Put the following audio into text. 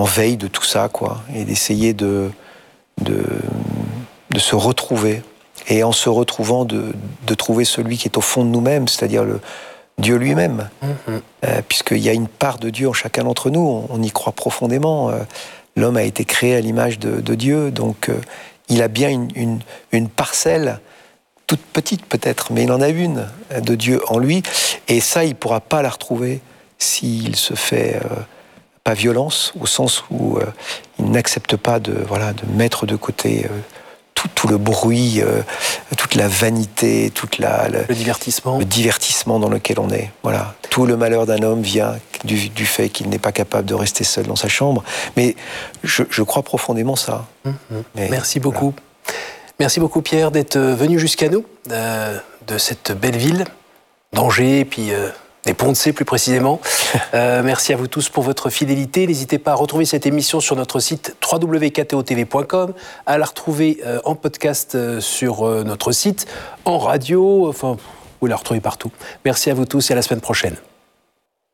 en veille de tout ça, quoi, et d'essayer de se retrouver, et en se retrouvant de trouver celui qui est au fond de nous-mêmes, c'est-à-dire le Dieu lui-même, puisqu'il y a une part de Dieu en chacun d'entre nous, on y croit profondément. L'homme a été créé à l'image de Dieu, donc il a bien une parcelle, toute petite peut-être, mais il en a une de Dieu en lui, et ça, il ne pourra pas la retrouver s'il se fait pas violence, au sens où il n'accepte pas de mettre de côté tout le bruit, toute la vanité, le divertissement dans lequel on est. Voilà. Tout le malheur d'un homme vient du fait qu'il n'est pas capable de rester seul dans sa chambre. Mais je crois profondément ça. Merci beaucoup. Voilà. Merci beaucoup Pierre d'être venu jusqu'à nous, de cette belle ville, d'Angers, et puis des Ponts-de-Cé plus précisément. Merci à vous tous pour votre fidélité. N'hésitez pas à retrouver cette émission sur notre site www.ktotv.com, à la retrouver en podcast sur notre site, en radio, enfin, vous la retrouvez partout. Merci à vous tous et à la semaine prochaine.